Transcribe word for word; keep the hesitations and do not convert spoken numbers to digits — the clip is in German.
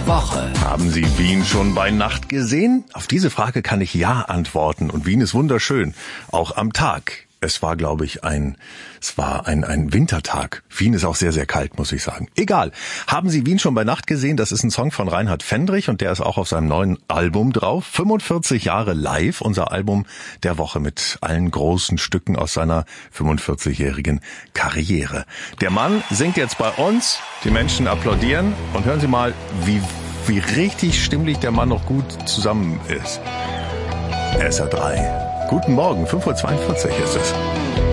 Woche. Haben Sie Wien schon bei Nacht gesehen? Auf diese Frage kann ich ja antworten. Und Wien ist wunderschön, auch am Tag. Es war, glaube ich, ein, es war ein, ein Wintertag. Wien ist auch sehr, sehr kalt, muss ich sagen. Egal. Haben Sie Wien schon bei Nacht gesehen? Das ist ein Song von Reinhard Fendrich und der ist auch auf seinem neuen Album drauf. fünfundvierzig Jahre live, unser Album der Woche mit allen großen Stücken aus seiner fünfundvierzigjährigen Karriere. Der Mann singt jetzt bei uns, die Menschen applaudieren und hören Sie mal, wie, wie richtig stimmlich der Mann noch gut zusammen ist. S R drei. Guten Morgen, fünf Uhr zweiundvierzig ist es.